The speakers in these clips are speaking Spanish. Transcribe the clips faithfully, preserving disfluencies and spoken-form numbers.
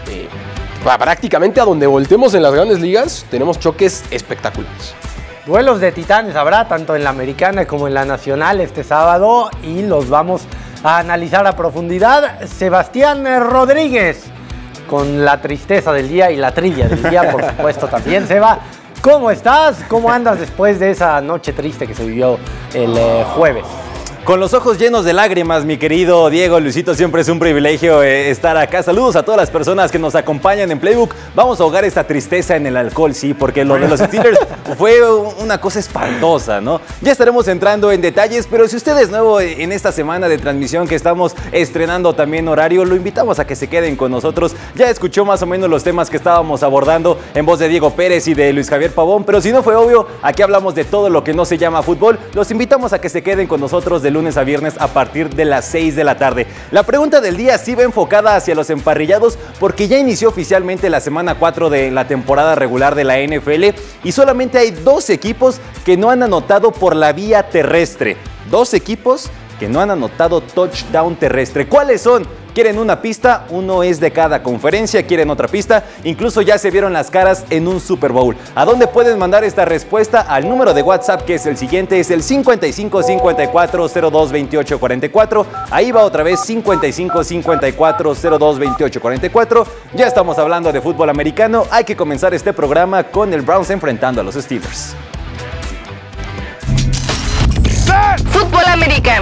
eh, prácticamente a donde voltemos en las grandes ligas, tenemos choques espectaculares. Duelos de titanes habrá tanto en la americana como en la nacional este sábado y los vamos a analizar a profundidad. Sebastián Rodríguez, con la tristeza del día y la trilla del día, por supuesto, también. Seba, ¿cómo estás? ¿Cómo andas después de esa noche triste que se vivió el eh, jueves? Con los ojos llenos de lágrimas, mi querido Diego, Luisito, siempre es un privilegio eh, estar acá. Saludos a todas las personas que nos acompañan en Playbook. Vamos a ahogar esta tristeza en el alcohol, sí, porque lo de los Steelers fue una cosa espantosa, ¿no? Ya estaremos entrando en detalles, pero si usted es nuevo en esta semana de transmisión que estamos estrenando también horario, lo invitamos a que se queden con nosotros. Ya escuchó más o menos los temas que estábamos abordando en voz de Diego Pérez y de Luis Javier Pavón, pero si no fue obvio, aquí hablamos de todo lo que no se llama fútbol. Los invitamos a que se queden con nosotros de lunes a viernes a partir de las seis de la tarde. La pregunta del día sí va enfocada hacia los emparrillados porque ya inició oficialmente la semana cuatro de la temporada regular de la N F L y solamente hay dos equipos que no han anotado por la vía terrestre. Dos equipos que no han anotado touchdown terrestre. ¿Cuáles son? ¿Quieren una pista? Uno es de cada conferencia. ¿Quieren otra pista? Incluso ya se vieron las caras en un Super Bowl. ¿A dónde pueden mandar esta respuesta? Al número de WhatsApp, que es el siguiente, es el cincuenta y cinco cincuenta y cuatro cero dos veintiocho cuarenta y cuatro. Ahí va otra vez, cincuenta y cinco cincuenta y cuatro cero dos veintiocho cuarenta y cuatro. Ya estamos hablando de fútbol americano. Hay que comenzar este programa con el Browns enfrentando a los Steelers. Fútbol americano.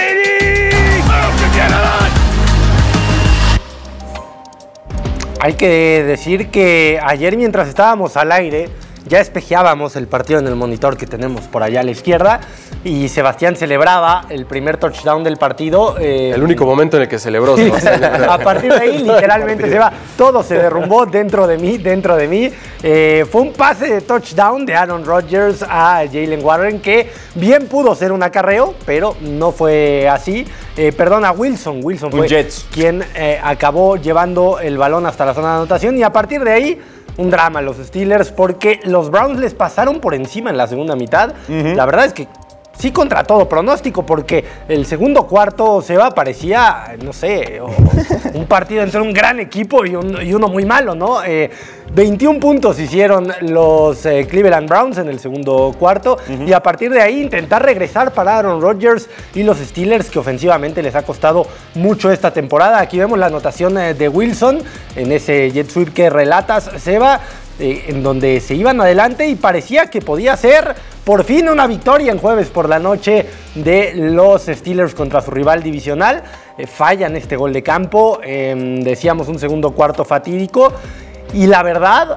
Hay que decir que ayer, mientras estábamos al aire, ya espejeábamos el partido en el monitor que tenemos por allá a la izquierda y Sebastián celebraba el primer touchdown del partido. Eh, el único momento en el que celebró Sebastián. A partir de ahí, literalmente, se va, todo se derrumbó dentro de mí, dentro de mí. Eh, fue un pase de touchdown de Aaron Rodgers a Jalen Warren que bien pudo ser un acarreo, pero no fue así. Eh, perdón, a Wilson. Wilson fue Jets. quien eh, acabó llevando el balón hasta la zona de anotación y a partir de ahí un drama los Steelers porque los Browns les pasaron por encima en la segunda mitad. Uh-huh. La verdad es que sí contra todo pronóstico porque el segundo cuarto, Seba, parecía, no sé, un partido entre un gran equipo y, un, y uno muy malo, ¿no? Eh, veintiún puntos hicieron los eh, Cleveland Browns en el segundo cuarto uh-huh. y a partir de ahí intentar regresar para Aaron Rodgers y los Steelers que ofensivamente les ha costado mucho esta temporada. Aquí vemos la anotación eh, de Wilson en ese jet sweep que relatas, Seba, eh, en donde se iban adelante y parecía que podía ser por fin una victoria en jueves por la noche de los Steelers contra su rival divisional. Eh, fallan este gol de campo, eh, decíamos un segundo cuarto fatídico. Y la verdad,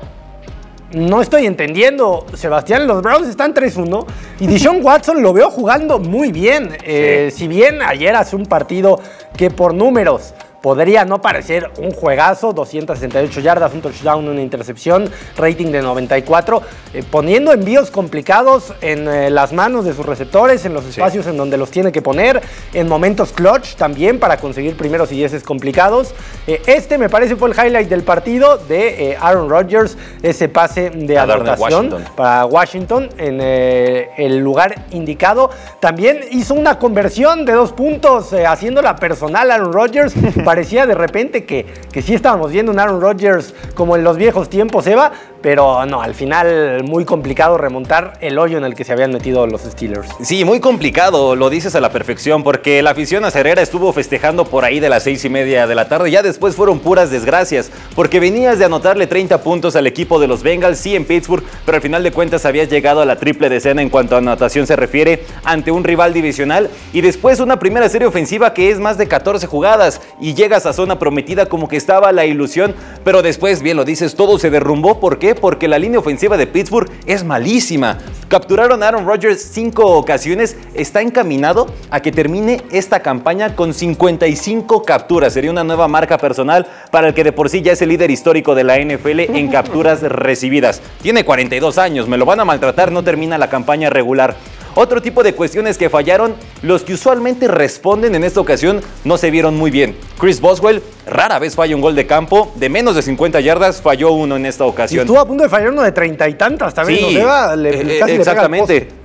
no estoy entendiendo, Sebastián, los Browns están tres uno y Deshaun Watson lo veo jugando muy bien. Eh, sí. Si bien ayer hace un partido que por números podría no parecer un juegazo, doscientas sesenta y ocho yardas, un touchdown, una intercepción, rating de noventa y cuatro, eh, poniendo envíos complicados en eh, las manos de sus receptores, en los espacios sí. en donde los tiene que poner, en momentos clutch también para conseguir primeros y dieces complicados. Eh, este me parece fue el highlight del partido de eh, Aaron Rodgers, ese pase de anotación para Washington en eh, el lugar indicado. También hizo una conversión de dos puntos, eh, haciéndola personal Aaron Rodgers. Parecía de repente que, que sí estábamos viendo un Aaron Rodgers como en los viejos tiempos, Eva, pero no, al final muy complicado remontar el hoyo en el que se habían metido los Steelers. Sí, muy complicado, lo dices a la perfección, porque la afición acerera estuvo festejando por ahí de las seis y media de la tarde, ya después fueron puras desgracias, porque venías de anotarle treinta puntos al equipo de los Bengals, sí en Pittsburgh, pero al final de cuentas habías llegado a la triple decena en cuanto a anotación se refiere ante un rival divisional, y después una primera serie ofensiva que es más de catorce jugadas, y llegas a zona prometida como que estaba la ilusión, pero después, bien lo dices, todo se derrumbó. ¿Por qué? Porque la línea ofensiva de Pittsburgh es malísima. Capturaron a Aaron Rodgers cinco ocasiones, está encaminado a que termine esta campaña con cincuenta y cinco capturas. Sería una nueva marca personal para el que de por sí ya es el líder histórico de la N F L en capturas recibidas. Tiene cuarenta y dos años, me lo van a maltratar, no termina la campaña regular. Otro tipo de cuestiones que fallaron, los que usualmente responden en esta ocasión no se vieron muy bien. Chris Boswell rara vez falla un gol de campo, de menos de cincuenta yardas falló uno en esta ocasión. Y estuvo a punto de fallar uno de treinta y tantas también, sí, ¿no? Le, eh, casi exactamente. le pega al poste.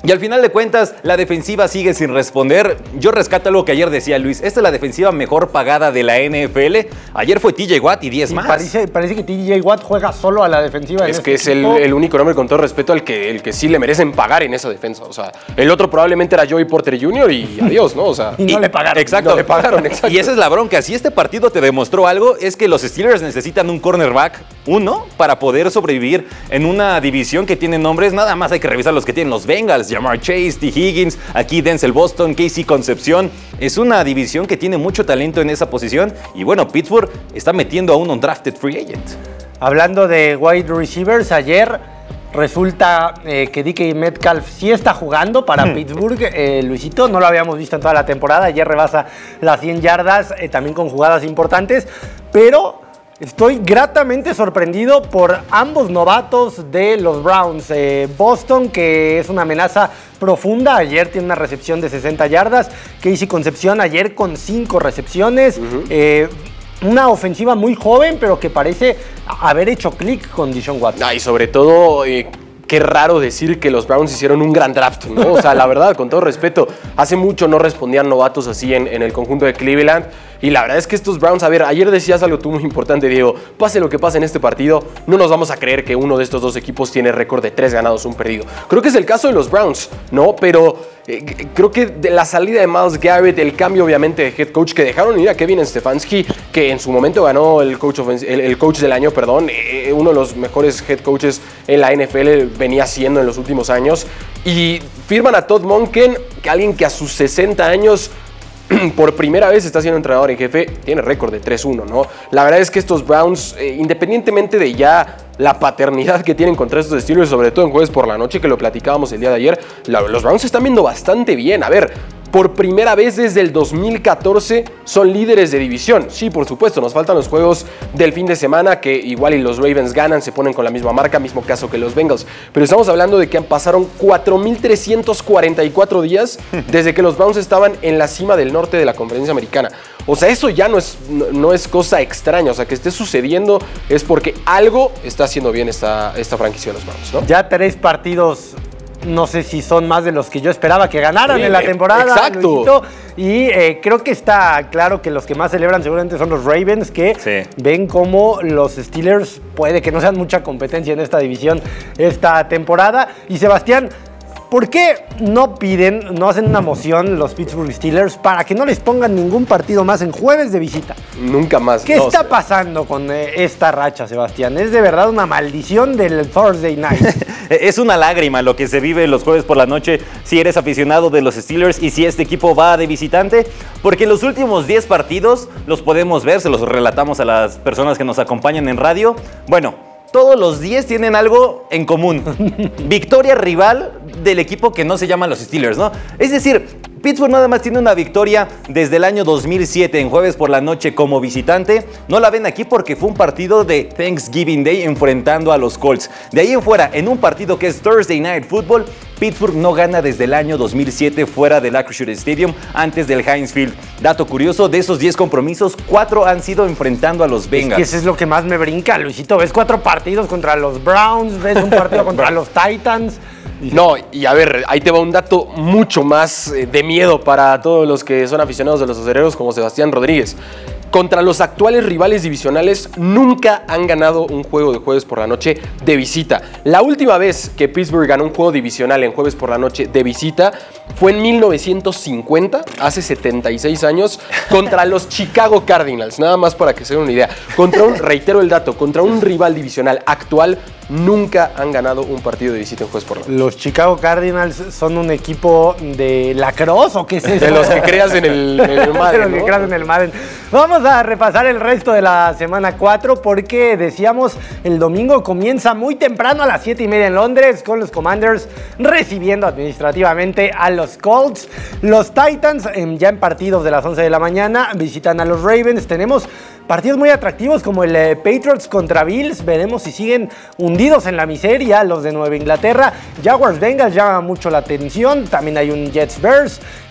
Y al final de cuentas, la defensiva sigue sin responder. Yo rescato algo que ayer decía Luis. Esta es la defensiva mejor pagada de la N F L. Ayer fue T J Watt y diez sí, más. Parece, parece que T J Watt juega solo a la defensiva. Es en que este es el, el único nombre, con todo respeto, al que, el que sí le merecen pagar en esa defensa. O sea, el otro probablemente era Joey Porter junior y adiós, ¿no? O sea, Y no le pagaron. Exacto. No le pagaron, exacto. Y esa es la bronca. Si este partido te demostró algo, es que los Steelers necesitan un cornerback, uno, para poder sobrevivir en una división que tiene nombres. Nada más hay que revisar los que tienen los Bengals, Jamar Chase, T. Higgins, aquí Denzel Boston, Casey Concepción. Es una división que tiene mucho talento en esa posición. Y bueno, Pittsburgh está metiendo a un undrafted free agent. Hablando de wide receivers, ayer resulta eh, que D K Metcalf sí está jugando para Pittsburgh. Eh, Luisito, no lo habíamos visto en toda la temporada. Ayer rebasa las cien yardas, eh, también con jugadas importantes. Pero estoy gratamente sorprendido por ambos novatos de los Browns. Eh, Boston, que es una amenaza profunda, ayer tiene una recepción de sesenta yardas. Casey Concepción ayer con cinco recepciones. Uh-huh. eh, Una ofensiva muy joven, pero que parece haber hecho clic con Deshaun Watson. Ah, y sobre todo, eh, qué raro decir que los Browns hicieron un gran draft, ¿no? O sea, la verdad, con todo respeto, hace mucho no respondían novatos así en, en el conjunto de Cleveland. Y la verdad es que estos Browns, a ver, ayer decías algo tú muy importante, Diego. Pase lo que pase en este partido, no nos vamos a creer que uno de estos dos equipos tiene récord de tres ganados, un perdido. Creo que es el caso de los Browns, ¿no? Pero eh, creo que de la salida de Myles Garrett, el cambio obviamente de head coach, que dejaron ir a Kevin Stefanski, que en su momento ganó el coach, el, el coach del año, perdón, eh, uno de los mejores head coaches en la N F L venía siendo en los últimos años. Y firman a Todd Monken, que alguien que a sus sesenta años por primera vez está siendo entrenador en jefe, tiene récord de tres uno, ¿no? La verdad es que estos Browns, eh, independientemente de ya la paternidad que tienen contra estos Steelers, sobre todo en jueves por la noche, que lo platicábamos el día de ayer, la, los Browns se están viendo bastante bien. A ver, por primera vez desde el dos mil catorce son líderes de división. Sí, por supuesto, nos faltan los juegos del fin de semana, que igual y los Ravens ganan, se ponen con la misma marca, mismo caso que los Bengals. Pero estamos hablando de que pasaron cuatro mil trescientos cuarenta y cuatro días desde que los Browns estaban en la cima del norte de la conferencia americana. O sea, eso ya no es, no, no es cosa extraña. O sea, que esté sucediendo es porque algo está haciendo bien esta, esta franquicia de los Browns, ¿no? Ya tres partidos, no sé si son más de los que yo esperaba que ganaran, sí, en la temporada. Exacto. Luisito, y eh, creo que está claro que los que más celebran seguramente son los Ravens, que sí. ven como los Steelers puede que no sean mucha competencia en esta división esta temporada. Y Sebastián, ¿por qué no piden, no hacen una moción los Pittsburgh Steelers para que no les pongan ningún partido más en jueves de visita? Nunca más. ¿Qué no, está sé. pasando con eh, esta racha, Sebastián? Es de verdad una maldición del Thursday night. Es una lágrima lo que se vive los jueves por la noche si eres aficionado de los Steelers y si este equipo va de visitante, porque los últimos diez partidos los podemos ver, se los relatamos a las personas que nos acompañan en radio. Bueno, todos los diez tienen algo en común. Victoria rival del equipo que no se llama los Steelers, ¿no? Es decir, Pittsburgh nada más tiene una victoria desde el año dos mil siete en jueves por la noche como visitante. No la ven aquí porque fue un partido de Thanksgiving Day enfrentando a los Colts. De ahí en fuera, en un partido que es Thursday Night Football, Pittsburgh no gana desde el año dos mil siete fuera del Acrisure Stadium, antes del Heinz Field. Dato curioso, de esos diez compromisos, cuatro han sido enfrentando a los Bengals. Es que eso es lo que más me brinca, Luisito. Ves cuatro partidos contra los Browns, ves un partido contra los Titans. No, y a ver, ahí te va un dato mucho más de miedo para todos los que son aficionados de los acereros como Sebastián Rodríguez. Contra los actuales rivales divisionales nunca han ganado un juego de jueves por la noche de visita. La última vez que Pittsburgh ganó un juego divisional en jueves por la noche de visita fue en mil novecientos cincuenta, hace setenta y seis años, contra los Chicago Cardinals. Nada más para que se den una idea. Contra un, reitero el dato, contra un rival divisional actual nunca han ganado un partido de visita en jueves por la noche. ¿Los Chicago Cardinals son un equipo de lacrosse o qué es eso? De los que creas en el, en el Madden, de los ¿no? que creas en el Madden. Vamos a repasar el resto de la semana cuatro porque decíamos el domingo comienza muy temprano a las siete y media en Londres con los Commanders recibiendo administrativamente a los Colts. Los Titans ya en partidos de las once de la mañana visitan a los Ravens. Tenemos partidos muy atractivos como el eh, Patriots contra Bills. Veremos si siguen hundidos en la miseria los de Nueva Inglaterra. Jaguars Bengals llama mucho la atención. También hay un Jets Bears.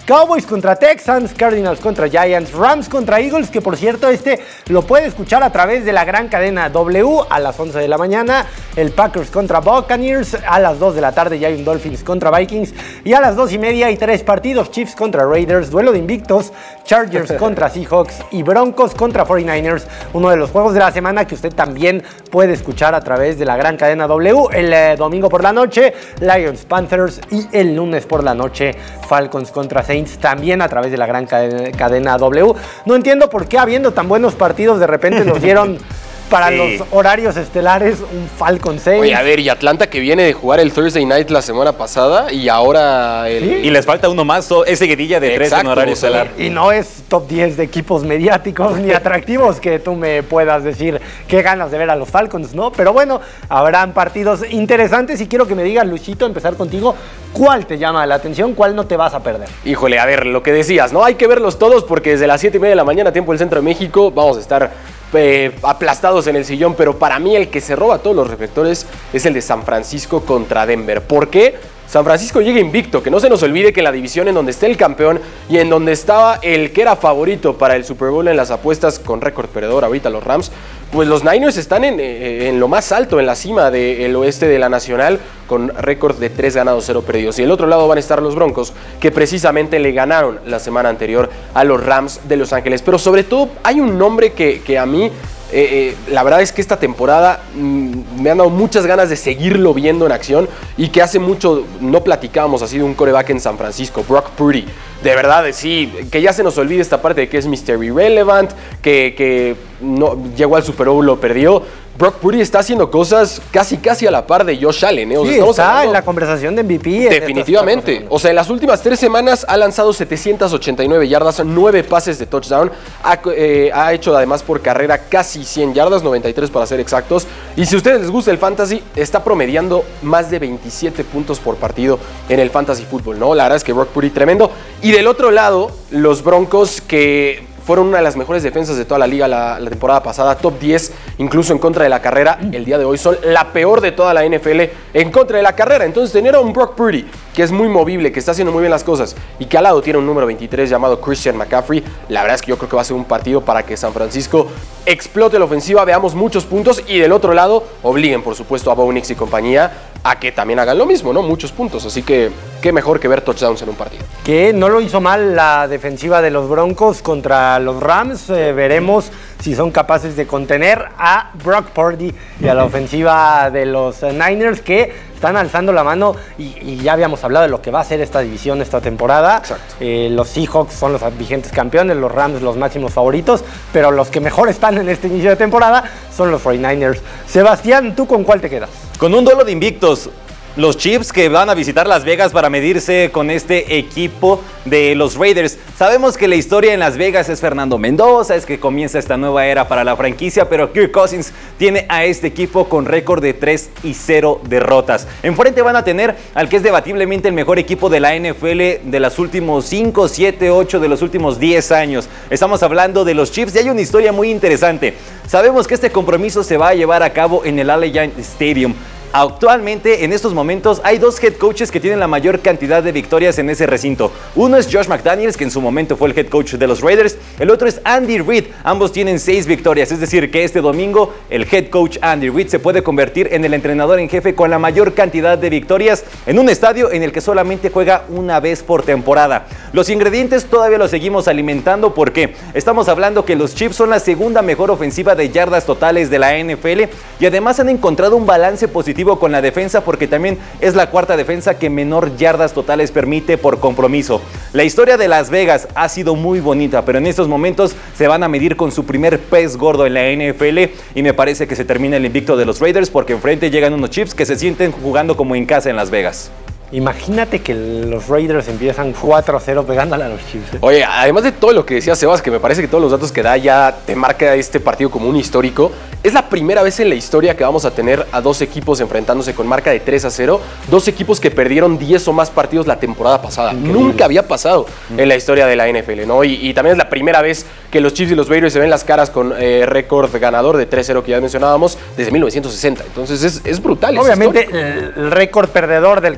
Cowboys contra Texans, Cardinals contra Giants, Rams contra Eagles, que por cierto este lo puede escuchar a través de la gran cadena W a las once de la mañana, el Packers contra Buccaneers, a las dos de la tarde ya hay un Dolphins contra Vikings, y a las dos y media hay tres partidos, Chiefs contra Raiders, duelo de invictos, Chargers contra Seahawks y Broncos contra cuarenta y nueve ers, uno de los juegos de la semana que usted también puede escuchar a través de la gran cadena W, el eh, domingo por la noche, Lions Panthers, y el lunes por la noche, Falcons contra Saints, también a través de la gran cadena W. No entiendo por qué, habiendo tan buenos partidos, de repente nos dieron para sí. los horarios estelares un Falcons Saints. Oye, a ver, y Atlanta que viene de jugar el Thursday Night la semana pasada y ahora el... ¿Sí? Y les falta uno más, es seguidilla de tres en horario estelar. Y no es top diez de equipos mediáticos ni atractivos que tú me puedas decir qué ganas de ver a los Falcons, ¿no? Pero bueno, habrán partidos interesantes y quiero que me digas, Luisito, empezar contigo, ¿cuál te llama la atención? ¿Cuál no te vas a perder? Híjole, a ver, lo que decías, ¿no? Hay que verlos todos porque desde las siete y media de la mañana, tiempo del centro de México, vamos a estar eh, aplastados en el sillón, pero para mí el que se roba todos los reflectores es el de San Francisco contra Denver. ¿Por qué? San Francisco llega invicto, que no se nos olvide que en la división en donde está el campeón y en donde estaba el que era favorito para el Super Bowl en las apuestas con récord perdedor, ahorita los Rams, pues los Niners están en, en lo más alto, en la cima del oeste de la Nacional, con récord de tres ganados, cero perdidos. Y del otro lado van a estar los Broncos, que precisamente le ganaron la semana anterior a los Rams de Los Ángeles. Pero sobre todo hay un nombre que, que a mí... Eh, eh, la verdad es que esta temporada mmm, me han dado muchas ganas de seguirlo viendo en acción y que hace mucho no platicábamos así de un quarterback en San Francisco, Brock Purdy. De verdad, sí, que ya se nos olvide esta parte de que es mister Irrelevant, que, que no, llegó al Super Bowl, lo perdió. Brock Purdy está haciendo cosas casi casi a la par de Josh Allen, ¿eh? O sea, sí, estamos está hablando... en la conversación de M V P. Definitivamente. O sea, en las últimas tres semanas ha lanzado setecientas ochenta y nueve yardas, nueve pases de touchdown. Ha, eh, ha hecho además por carrera casi cien yardas, noventa y tres para ser exactos. Y si a ustedes les gusta el fantasy, está promediando más de veintisiete puntos por partido en el fantasy fútbol, ¿no? La verdad es que Brock Purdy tremendo. Y del otro lado, los Broncos que... fueron una de las mejores defensas de toda la liga la, la temporada pasada, top diez, incluso en contra de la carrera. El día de hoy son la peor de toda la N F L en contra de la carrera. Entonces tener a un Brock Purdy que es muy movible, que está haciendo muy bien las cosas y que al lado tiene un número veintitrés llamado Christian McCaffrey, la verdad es que yo creo que va a ser un partido para que San Francisco explote la ofensiva, veamos muchos puntos y del otro lado obliguen por supuesto a Bo Nix y compañía a que también hagan lo mismo, ¿no? Muchos puntos, así que qué mejor que ver touchdowns en un partido. Que no lo hizo mal la defensiva de los Broncos contra los Rams, eh, veremos si son capaces de contener a Brock Purdy y a la ofensiva de los uh, Niners, que están alzando la mano y, y ya habíamos hablado de lo que va a ser esta división esta temporada. Exacto. Eh, los Seahawks son los vigentes campeones, los Rams los máximos favoritos, pero los que mejor están en este inicio de temporada son los cuarenta y nueve ers. Sebastián, ¿tú con cuál te quedas? Con un duelo de invictos. Los Chiefs que van a visitar Las Vegas para medirse con este equipo de los Raiders. Sabemos que la historia en Las Vegas es Fernando Mendoza, es que comienza esta nueva era para la franquicia, pero Kirk Cousins tiene a este equipo con récord de tres y cero derrotas. Enfrente van a tener al que es debatiblemente el mejor equipo de la N F L de los últimos cinco, siete, ocho, de los últimos diez años. Estamos hablando de los Chiefs y hay una historia muy interesante. Sabemos que este compromiso se va a llevar a cabo en el Allegiant Stadium. Actualmente, en estos momentos, hay dos head coaches que tienen la mayor cantidad de victorias en ese recinto. Uno es Josh McDaniels, que en su momento fue el head coach de los Raiders. El otro es Andy Reid. Ambos tienen seis victorias. Es decir, que este domingo el head coach Andy Reid se puede convertir en el entrenador en jefe con la mayor cantidad de victorias en un estadio en el que solamente juega una vez por temporada. Los ingredientes todavía los seguimos alimentando porque estamos hablando que los Chiefs son la segunda mejor ofensiva de yardas totales de la N F L y además han encontrado un balance positivo con la defensa porque también es la cuarta defensa que menor yardas totales permite por compromiso. La historia de Las Vegas ha sido muy bonita, pero en estos momentos se van a medir con su primer pez gordo en la N F L y me parece que se termina el invicto de los Raiders porque enfrente llegan unos Chiefs que se sienten jugando como en casa en Las Vegas. Imagínate que los Raiders empiezan cuatro a cero pegándole a los Chiefs. Oye, además de todo lo que decía Sebas, que me parece que todos los datos que da ya te marca este partido como un histórico, es la primera vez en la historia que vamos a tener a dos equipos enfrentándose con marca de tres a cero, dos equipos que perdieron diez o más partidos la temporada pasada. Increíble. Nunca había pasado en la historia de la N F L, ¿no? Y, y también es la primera vez que los Chiefs y los Raiders se ven las caras con eh, récord ganador de tres cero que ya mencionábamos desde mil novecientos sesenta. Entonces es, es brutal. Obviamente el, el récord perdedor del que vienen los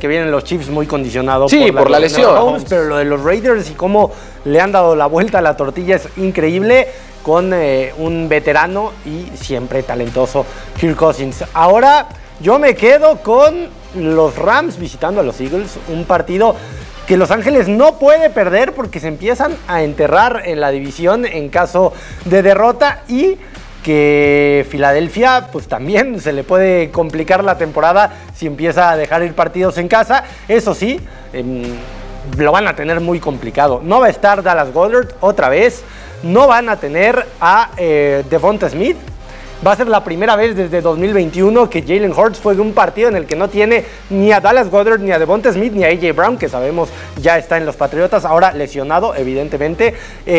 Chiefs muy condicionado Sí, por la lesión. Mahomes, pero lo de los Raiders y cómo le han dado la vuelta a la tortilla es increíble con eh, un veterano y siempre talentoso Kirk Cousins. Ahora yo me quedo con los Rams visitando a los Eagles, un partido que Los Ángeles no puede perder porque se empiezan a enterrar en la división en caso de derrota y que Filadelfia pues también se le puede complicar la temporada si empieza a dejar ir partidos en casa. Eso sí, eh, lo van a tener muy complicado. No va a estar Dallas Goedert otra vez, no van a tener a eh, Devonta Smith. Va a ser la primera vez desde dos mil veintiuno que Jalen Hurts juegue un partido en el que no tiene ni a Dallas Goedert, ni a Devonta Smith, ni a A J Brown, que sabemos ya está en los Patriotas, ahora lesionado, evidentemente.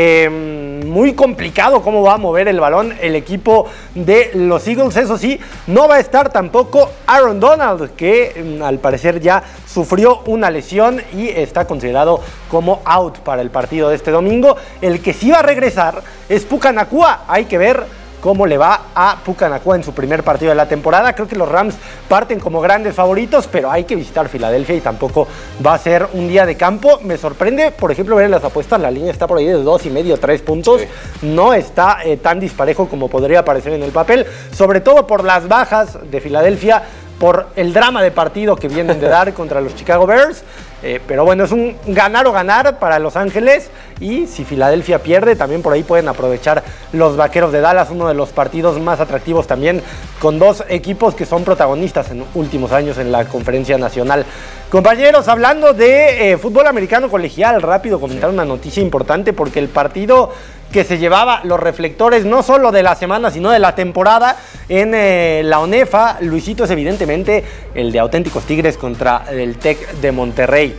Eh, muy complicado cómo va a mover el balón el equipo de los Eagles. Eso sí, no va a estar tampoco Aaron Donald, que al parecer ya sufrió una lesión y está considerado como out para el partido de este domingo. El que sí va a regresar es Puka Nacua. Hay que ver cómo le va a Puka Nacua en su primer partido de la temporada. Creo que los Rams parten como grandes favoritos, pero hay que visitar Filadelfia y tampoco va a ser un día de campo. Me sorprende, por ejemplo, ver en las apuestas, la línea está por ahí de dos y medio, tres puntos. Sí. No está eh, tan disparejo como podría parecer en el papel, sobre todo por las bajas de Filadelfia, por el drama de partido que vienen de dar contra los Chicago Bears. Eh, pero bueno, es un ganar o ganar para Los Ángeles y si Filadelfia pierde, también por ahí pueden aprovechar los Vaqueros de Dallas, uno de los partidos más atractivos también, con dos equipos que son protagonistas en últimos años en la Conferencia Nacional. Compañeros, hablando de eh, fútbol americano colegial, rápido comentar una noticia importante porque el partido que se llevaba los reflectores no solo de la semana, sino de la temporada en eh, la ONEFA, Luisito, es evidentemente el de Auténticos Tigres contra el TEC de Monterrey.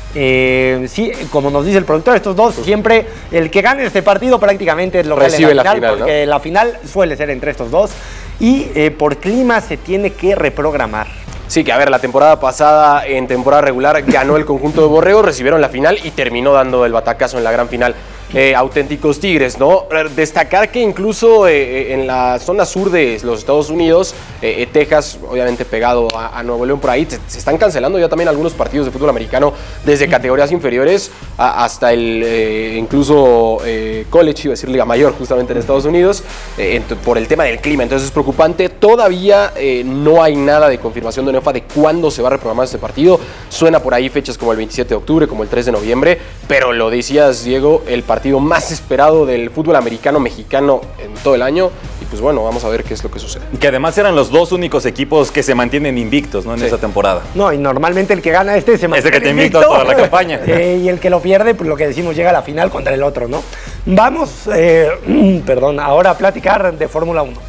Eh, sí, como nos dice el productor, estos dos, siempre el que gane este partido prácticamente es lo que recibe en la, la final, final, porque ¿no? La final suele ser entre estos dos y eh, por clima se tiene que reprogramar. Sí, que a ver, la temporada pasada, en temporada regular, ganó el conjunto de Borrego, recibieron la final y terminó dando el batacazo en la gran final. Eh, auténticos Tigres, ¿no? Destacar que incluso eh, en la zona sur de los Estados Unidos, eh, Texas, obviamente pegado a, a Nuevo León por ahí, se, se están cancelando ya también algunos partidos de fútbol americano desde categorías inferiores a, hasta el eh, incluso eh, college, iba a decir Liga Mayor, justamente en Estados Unidos, eh, por el tema del clima. Entonces es preocupante. Todavía eh, no hay nada de confirmación de ONEFA de cuándo se va a reprogramar este partido. Suena por ahí fechas como el veintisiete de octubre, como el tres de noviembre, pero lo decías, Diego, el partido partido más esperado del fútbol americano mexicano en todo el año. Y pues bueno, vamos a ver qué es lo que sucede. Que además eran los dos únicos equipos que se mantienen invictos, ¿no? En sí. esa temporada. No, y normalmente el que gana este se mantiene Este que te invicto invicto toda la campaña. Eh, y el que lo pierde, pues lo que decimos, llega a la final contra el otro, ¿no? Vamos, eh, perdón, ahora a platicar de Fórmula uno.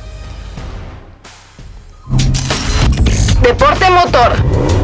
Deporte motor.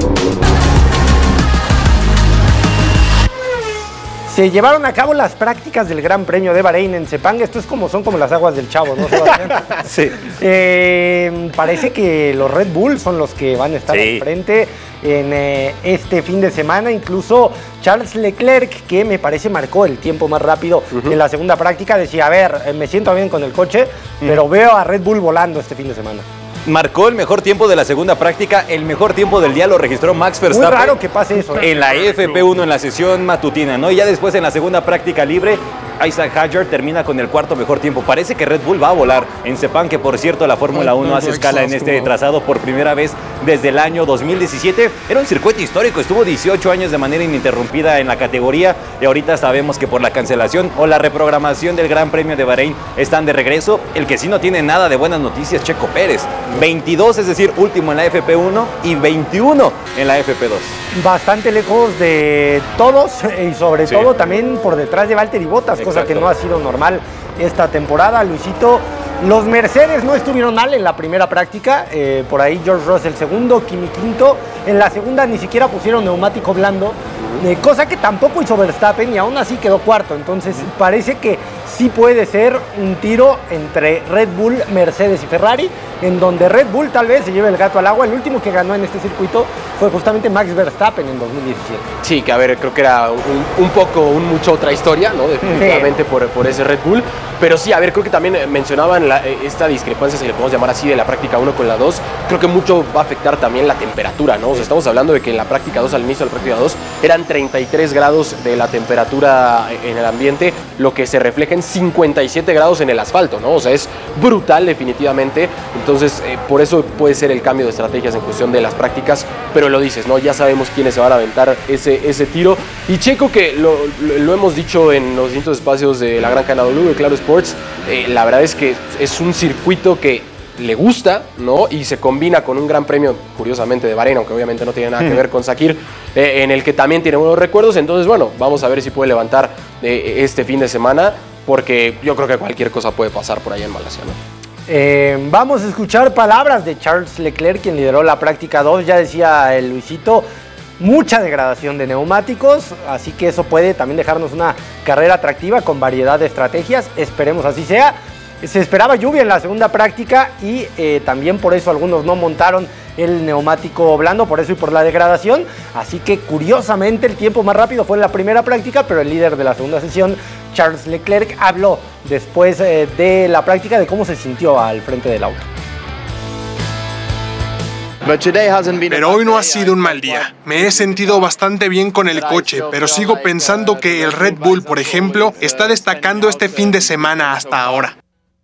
Se llevaron a cabo las prácticas del Gran Premio de Bahrein en Sepang. Esto es como son como las aguas del Chavo, ¿no? Sí. Eh, parece que los Red Bull son los que van a estar sí. al frente en eh, este fin de semana. Incluso Charles Leclerc, que me parece marcó el tiempo más rápido uh-huh. en la segunda práctica, decía, a ver, me siento bien con el coche, uh-huh. pero veo a Red Bull volando este fin de semana. Marcó el mejor tiempo de la segunda práctica, el mejor tiempo del día lo registró Max Verstappen. Muy raro que pase eso. ¿eh? En la F P uno en la sesión matutina, ¿no? Y ya después en la segunda práctica libre, Isaac Hadjar termina con el cuarto mejor tiempo. Parece que Red Bull va a volar en Sepang, que por cierto la Fórmula uno hace escala en este trazado por primera vez desde el año dos mil diecisiete. Era un circuito histórico, estuvo dieciocho años de manera ininterrumpida en la categoría y ahorita sabemos que por la cancelación o la reprogramación del Gran Premio de Bahrein están de regreso. El que sí no tiene nada de buenas noticias, Checo Pérez. veintidós, es decir, último en la F P uno y veintiuno en la F P dos. Bastante lejos de todos y sobre sí. todo también por detrás de Valtteri Bottas, cosa que no ha sido normal esta temporada. Luisito, los Mercedes no estuvieron mal en la primera práctica, eh, por ahí George Russell segundo, Kimi quinto, en la segunda ni siquiera pusieron neumático blando, eh, cosa que tampoco hizo Verstappen y aún así quedó cuarto. Entonces parece que sí puede ser un tiro entre Red Bull, Mercedes y Ferrari, en donde Red Bull tal vez se lleve el gato al agua. El último que ganó en este circuito fue justamente Max Verstappen en dos mil diecisiete. Sí, que a ver, creo que era un, un poco, un mucho otra historia, ¿no? Definitivamente sí. por, por ese Red Bull. Pero sí, a ver, creo que también mencionaban la, esta discrepancia, si le podemos llamar así, de la práctica uno con la dos. Creo que mucho va a afectar también la temperatura, ¿no? O sea, estamos hablando de que en la práctica dos, al inicio de la práctica dos, eran treinta y tres grados de la temperatura en el ambiente, lo que se refleja en cincuenta y siete grados en el asfalto, ¿no? O sea, es brutal definitivamente. Entonces, eh, por eso puede ser el cambio de estrategias en cuestión de las prácticas, pero lo dices, ¿no? Ya sabemos quiénes se van a aventar ese, ese tiro. Y Checo, que lo, lo, lo hemos dicho en los distintos espacios de la gran cadena W, de Claro Sports, eh, la verdad es que es un circuito que le gusta, ¿no? Y se combina con un gran premio, curiosamente, de Bahrein, aunque obviamente no tiene nada que ver con Sakir, eh, en el que también tiene buenos recuerdos. Entonces, bueno, vamos a ver si puede levantar eh, este fin de semana, porque yo creo que cualquier cosa puede pasar por allá en Malasia, ¿no? Eh, vamos a escuchar palabras de Charles Leclerc, quien lideró la práctica dos. Ya decía el Luisito, mucha degradación de neumáticos, así que eso puede también dejarnos una carrera atractiva con variedad de estrategias. Esperemos así sea. Se esperaba lluvia en la segunda práctica y eh, también por eso algunos no montaron el neumático blando, por eso y por la degradación. Así que curiosamente el tiempo más rápido fue en la primera práctica, pero el líder de la segunda sesión, Charles Leclerc, habló después eh, de la práctica de cómo se sintió al frente del auto. Pero hoy no ha sido un mal día. Me he sentido bastante bien con el coche, pero sigo pensando que el Red Bull, por ejemplo, está destacando este fin de semana hasta ahora.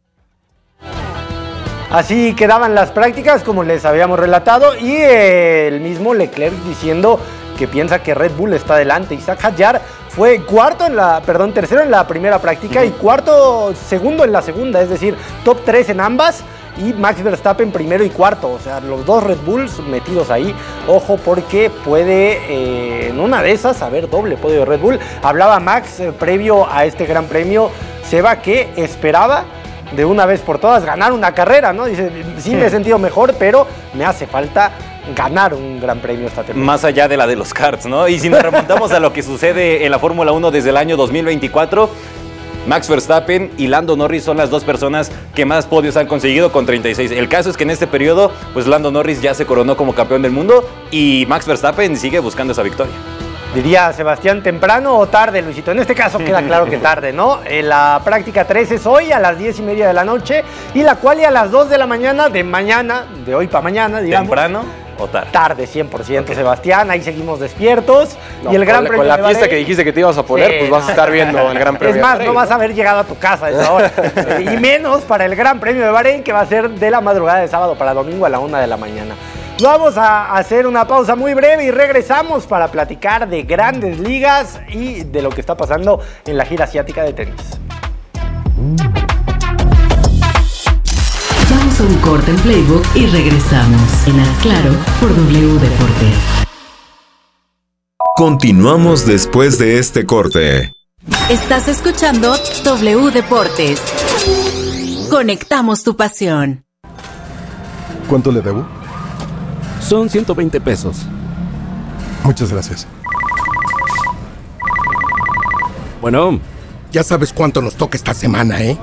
Así quedaban las prácticas, como les habíamos relatado, y eh, el mismo Leclerc diciendo que piensa que Red Bull está adelante. Isaac Hadjar fue cuarto en la, perdón, tercero en la primera práctica uh-huh. y cuarto, segundo en la segunda, es decir, top tres en ambas. Y Max Verstappen primero y cuarto, o sea, los dos Red Bulls metidos ahí. Ojo, porque puede eh, en una de esas haber doble podio de Red Bull. Hablaba Max eh, previo a este gran premio, Seba, que esperaba de una vez por todas ganar una carrera, ¿no? Dice, sí me he sentido mejor, pero me hace falta ganar un gran premio esta temporada. Más allá de la de los karts, ¿no? Y si nos remontamos a lo que sucede en la Fórmula uno desde el año dos mil veinticuatro... Max Verstappen y Lando Norris son las dos personas que más podios han conseguido con treinta y seis. El caso es que en este periodo, pues Lando Norris ya se coronó como campeón del mundo y Max Verstappen sigue buscando esa victoria. Diría Sebastián, ¿temprano o tarde, Luisito? En este caso queda claro que tarde, ¿no? Eh, la práctica tres es hoy a las diez y media de la noche y la quali a las dos de la mañana, de mañana, de hoy para mañana, digamos. ¿Temprano o tarde? Tarde, cien por ciento, okay. Sebastián, ahí seguimos despiertos. No, y el Gran con, Premio con la de fiesta Bahrein, que dijiste que te ibas a poner, sí, pues vas a estar viendo el Gran Premio. Es más, no vas a haber llegado a tu casa a esa hora. Y menos para el Gran Premio de Bahrein, que va a ser de la madrugada de sábado para domingo a la una de la mañana. Vamos a hacer una pausa muy breve y regresamos para platicar de grandes ligas y de lo que está pasando en la gira asiática de tenis. Vamos a un corte en Playbook y regresamos en Haz Claro por W Deportes. Continuamos después de este corte. Estás escuchando W Deportes. Conectamos tu pasión. ¿Cuánto le debo? Son ciento veinte pesos. Muchas gracias. Bueno. Ya sabes cuánto nos toca esta semana, ¿eh?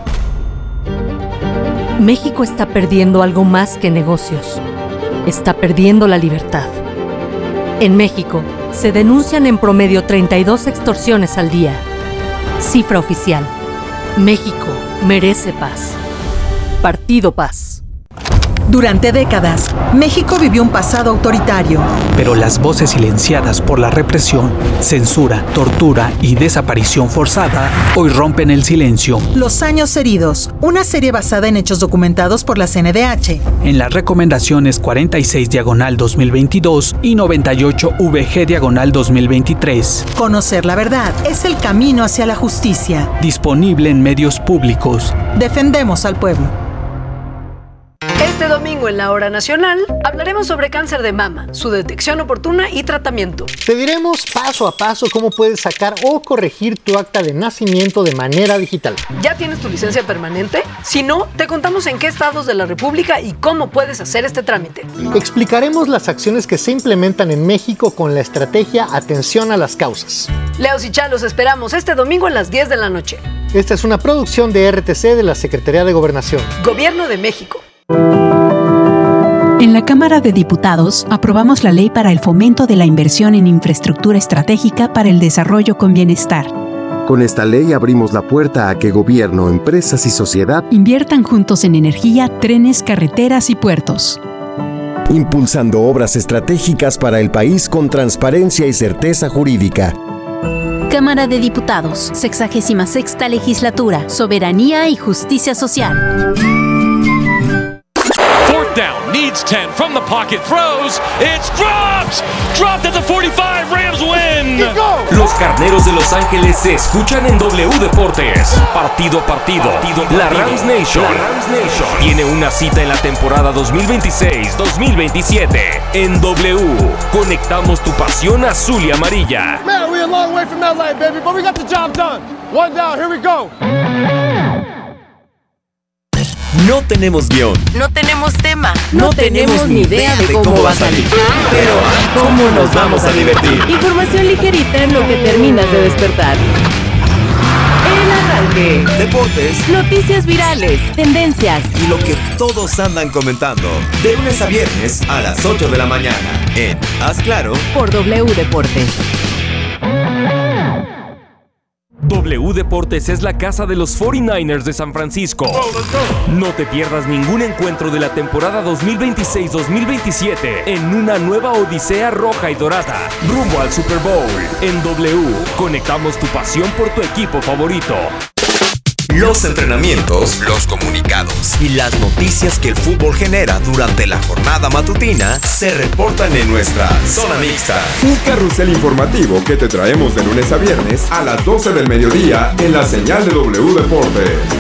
México está perdiendo algo más que negocios. Está perdiendo la libertad. En México, se denuncian en promedio treinta y dos extorsiones al día. Cifra oficial. México merece paz. Partido Paz. Durante décadas, México vivió un pasado autoritario. Pero las voces silenciadas por la represión, censura, tortura y desaparición forzada hoy rompen el silencio. Los años heridos, una serie basada en hechos documentados por la C N D H. En las recomendaciones cuarenta y seis diagonal dos mil veintidós y noventa y ocho V G diagonal dos mil veintitrés. Conocer la verdad es el camino hacia la justicia. Disponible en medios públicos. Defendemos al pueblo. Este domingo domingo en la Hora Nacional hablaremos sobre cáncer de mama, su detección oportuna y tratamiento. Te diremos paso a paso cómo puedes sacar o corregir tu acta de nacimiento de manera digital. ¿Ya tienes tu licencia permanente? Si no, te contamos en qué estados de la República y cómo puedes hacer este trámite. Explicaremos las acciones que se implementan en México con la estrategia Atención a las Causas. Leos y Chá, los esperamos este domingo a las diez de la noche. Esta es una producción de R T C de la Secretaría de Gobernación. Gobierno de México. En la Cámara de Diputados aprobamos la ley para el fomento de la inversión en infraestructura estratégica para el desarrollo con bienestar. Con esta ley abrimos la puerta a que gobierno, empresas y sociedad inviertan juntos en energía, trenes, carreteras y puertos. Impulsando obras estratégicas para el país con transparencia y certeza jurídica. Cámara de Diputados, sexagésima sexta legislatura, soberanía y justicia social. Fourth down, needs ten, from the pocket, throws, it's dropped! Dropped at the forty-five, Rams win! Los Carneros de Los Ángeles se escuchan en W Deportes. Partido a partido, partido, partido. La Rams Nation, la Rams Nation tiene una cita en la temporada dos mil veintiséis dos mil veintisiete. En W, conectamos tu pasión azul y amarilla. Man, we're a long way from L A, baby, but we got the job done. One down, here we go. No tenemos guión. No tenemos tema. No, no tenemos ni idea de cómo, cómo va a salir. Pero ¿cómo nos vamos a divertir? Información ligerita en lo que terminas de despertar. El arranque. Deportes. Noticias virales. Tendencias. Y lo que todos andan comentando. De lunes a viernes a las ocho de la mañana. En Haz Claro. Por W Deportes. W Deportes es la casa de los cuarenta y nueve ers de San Francisco. No te pierdas ningún encuentro de la temporada dos mil veintiséis dos mil veintisiete en una nueva odisea roja y dorada, rumbo al Super Bowl. En W, conectamos tu pasión por tu equipo favorito. Los entrenamientos, los comunicados y las noticias que el fútbol genera durante la jornada matutina se reportan en nuestra Zona Mixta. Un carrusel informativo que te traemos de lunes a viernes a las doce del mediodía en la señal de W Deportes.